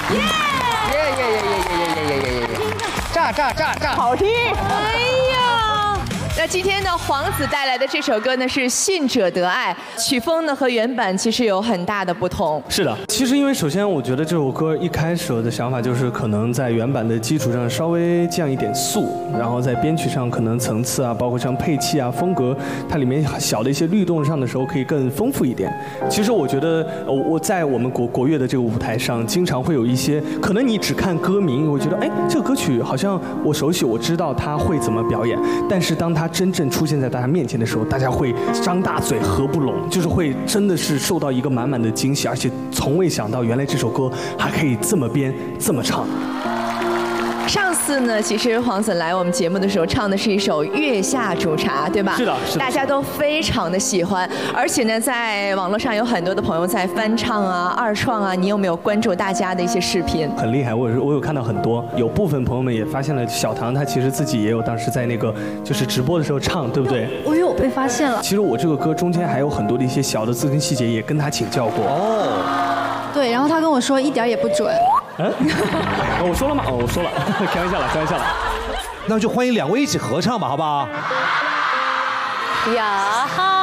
炸！ 好听！ 哎呀，那今天呢，黄子带来的这首歌呢是《信者得爱》，曲风呢和原版其实有很大的不同。 是的，其实因为首先我觉得这首歌一开始我的想法就是可能在原版的基础上稍微降一点速，然后在编曲上可能层次啊，包括像配器啊、风格，它里面小的一些律动上的时候可以更丰富一点。其实我觉得我在我们国乐的这个舞台上，经常会有一些可能你只看歌名，我觉得哎这个歌曲好像我熟悉，我知道它会怎么表演，但是当它真正出现在大家面前的时候，大家会张大嘴合不拢，就是会真的是受到一个满满的惊喜，而且从未想到原来这首歌还可以这么编这么唱。 上次呢，其实黄子来我们节目的时候唱的是一首《月下煮茶》，对吧？ 是的， 大家都非常的喜欢，而且呢，在网络上有很多的朋友在翻唱啊、二创啊，你有没有关注大家的一些视频？ 很厉害，我有看到很多，有部分朋友们也发现了小唐他其实自己也有当时在那个就是直播的时候唱，对不对？ 我有被发现了。 其实我这个歌中间还有很多的一些小的字跟细节也跟他请教过。哦。 对，然后他跟我说一点也不准。 我说了吗？我说了，开玩笑了。 那就欢迎两位一起合唱吧，好不好？ 呀哈。